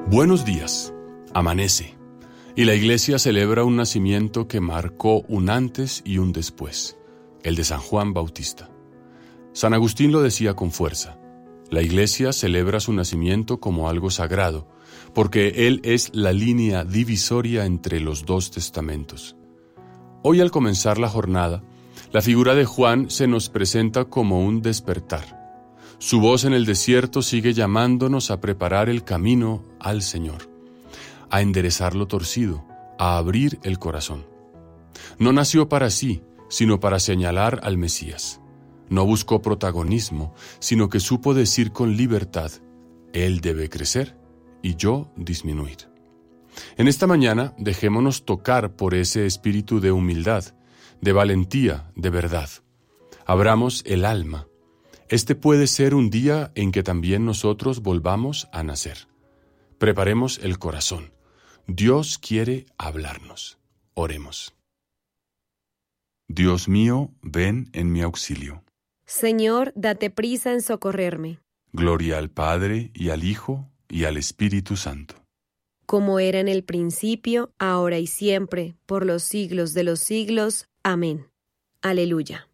Buenos días. Amanece, y la iglesia celebra un nacimiento que marcó un antes y un después, el de San Juan Bautista. San Agustín lo decía con fuerza: la iglesia celebra su nacimiento como algo sagrado, porque él es la línea divisoria entre los dos testamentos. Hoy, al comenzar la jornada, la figura de Juan se nos presenta como un despertar. Su voz en el desierto sigue llamándonos a preparar el camino al Señor, a enderezar lo torcido, a abrir el corazón. No nació para sí, sino para señalar al Mesías. No buscó protagonismo, sino que supo decir con libertad: Él debe crecer y yo disminuir. En esta mañana dejémonos tocar por ese espíritu de humildad, de valentía, de verdad. Abramos el alma. Este puede ser un día en que también nosotros volvamos a nacer. Preparemos el corazón. Dios quiere hablarnos. Oremos. Dios mío, ven en mi auxilio. Señor, date prisa en socorrerme. Gloria al Padre, y al Hijo, y al Espíritu Santo. Como era en el principio, ahora y siempre, por los siglos de los siglos. Amén. Aleluya.